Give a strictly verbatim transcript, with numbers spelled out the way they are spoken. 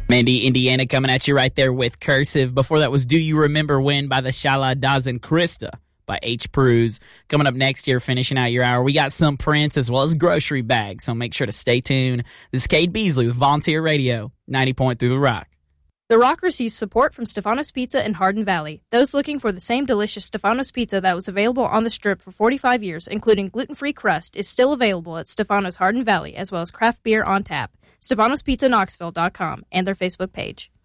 Mandy, Indiana coming at you right there with Cursive. Before that was Do You Remember When by the Shala Dazen Krista by H. Pruz. Coming up next year, finishing out your hour, we got some Prince as well as Grocery Bag, so make sure to stay tuned. This is Cade Beasley with Volunteer Radio, ninety point three The Rock. The Rock receives support from Stefanos Pizza in Hardin Valley. Those looking for the same delicious Stefanos Pizza that was available on the Strip for forty-five years, including gluten-free crust, is still available at Stefanos Hardin Valley, as well as craft beer on tap. Stefanos Pizza Knoxville dot com and their Facebook page.